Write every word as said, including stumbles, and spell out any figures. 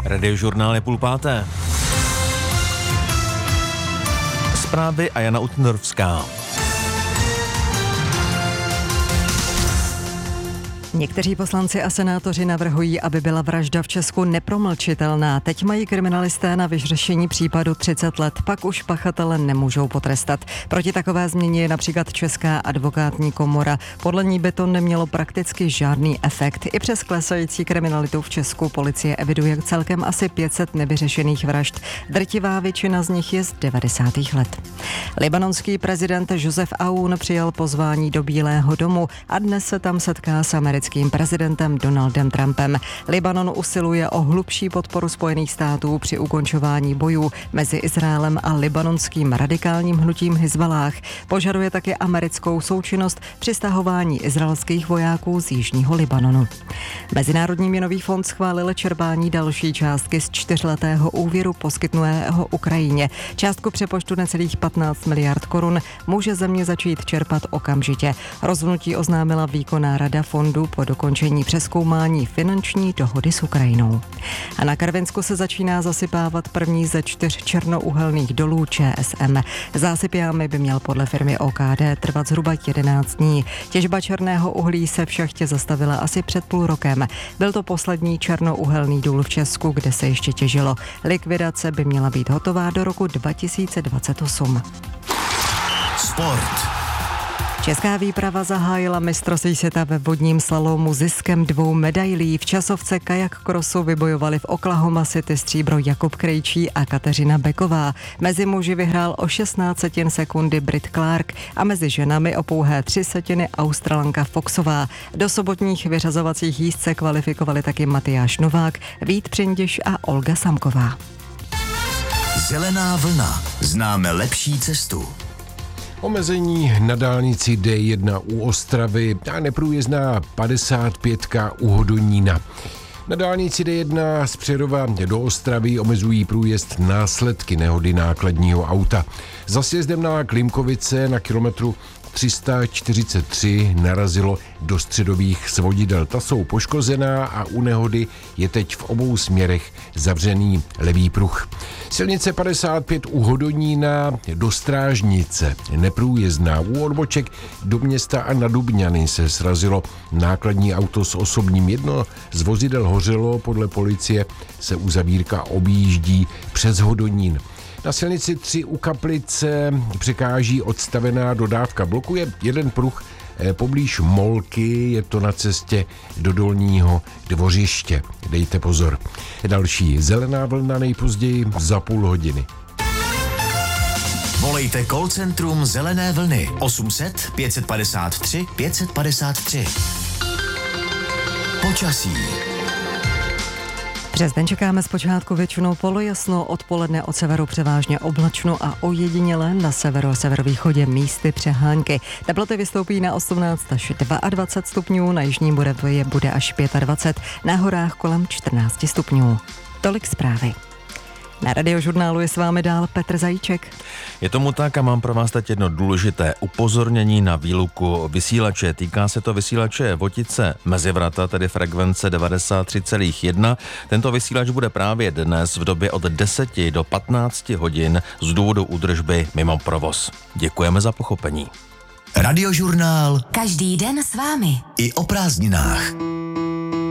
Radiožurnál je půl páté. Zprávy a Jana Utnodorfská. Někteří poslanci a senátoři navrhují, aby byla vražda v Česku nepromlčitelná. Teď mají kriminalisté na vyřešení případu třicet let, pak už pachatele nemůžou potrestat. Proti takové změně je například Česká advokátní komora. Podle ní by to nemělo prakticky žádný efekt. I přes klesající kriminalitu v Česku policie eviduje celkem asi pět set nevyřešených vražd. Drtivá většina z nich je z devadesátých let. Libanonský prezident Josef Aoun přijal pozvání do Bílého domu a dnes se tam setká s americkým prezidentem Donaldem Trumpem. Libanon usiluje o hlubší podporu Spojených států při ukončování bojů mezi Izraelem a libanonským radikálním hnutím Hizballáh. Požaduje také americkou součinnost při stahování izraelských vojáků z jižního Libanonu. Mezinárodní měnový fond schválil čerpání další částky z čtyřletého úvěru poskytnuného Ukrajině. Částku přepočtu necelých patnáct miliard korun může země začít čerpat okamžitě. Rozhodnutí oznámila výkonná rada fondu po dokončení přezkoumání finanční dohody s Ukrajinou. A na Karvinsku se začíná zasypávat první ze čtyř černouhelných dolů Č S M. Zásyp jámy by měl podle firmy O K D trvat zhruba jedenáct dní. Těžba černého uhlí se v šachtě zastavila asi před půl rokem. Byl to poslední černouhelný důl v Česku, kde se ještě těžilo. Likvidace by měla být hotová do roku dva tisíce dvacet osm. Sport. Česká výprava zahájila mistrovství světa ve vodním slalomu ziskem dvou medailí. V časovce kajak krosu vybojovali v Oklahoma City stříbro Jakub Krejčí a Kateřina Beková. Mezi muži vyhrál o šestnáct setin sekundy Brit Clark a mezi ženami o pouhé tři setiny Australanka Foxová. Do sobotních vyřazovacích jízd se kvalifikovali taky Matyáš Novák, Vít Přindiš a Olga Samková. Zelená vlna. Známe lepší cestu. Omezení na dálnici D jedna u Ostravy a neprůjezdná padesát pět u Hodonína. Na dálnici D jedna z Přerova do Ostravy omezují průjezd následky nehody nákladního auta. Za sjezdem na Klimkovice na kilometru tři sta čtyřicet tři narazilo do středových svodidel. Ta jsou poškozená a u nehody je teď v obou směrech zavřený levý pruh. Silnice padesát pět u Hodonína do Strážnice neprůjezdná. U odboček do města a na Dubňany se srazilo nákladní auto s osobním. Jedno z vozidel hořelo, podle policie se uzavírka objíždí přes Hodonín. Na silnici tři u Kaplice překáží odstavená dodávka. Blokuje jeden pruh poblíž Molky, je to na cestě do Dolního Dvořiště. Dejte pozor. Další zelená vlna nejpozději za půl hodiny. Volejte call centrum Zelené vlny osm set pět padesát tři pět padesát tři. Počasí. Přes den čekáme zpočátku většinou polojasno, odpoledne od severu převážně oblačno a ojediněle na severu a severovýchodě místy přehánky. Teploty vystoupí na osmnáct až dvacet dva stupňů, na jižním Moravě bude až dvacet pět, na horách kolem čtrnáct stupňů. Tolik zprávy. Na Radiožurnálu je s vámi dál Petr Zajíček. Je tomu tak a mám pro vás teď jedno důležité upozornění na výluku vysílače. Týká se to vysílače Votice Mezivrata, tedy frekvence devadesát tři celá jedna. Tento vysílač bude právě dnes v době od deseti do patnácti hodin z důvodu údržby mimo provoz. Děkujeme za pochopení. Radiožurnál. Každý den s vámi. I o prázdninách.